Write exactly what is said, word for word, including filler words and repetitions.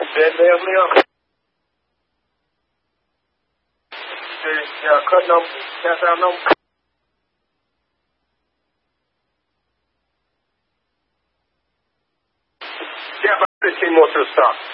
Dead family up. Yeah, cut number. That's our number. Yeah, about fifteen more to the stop.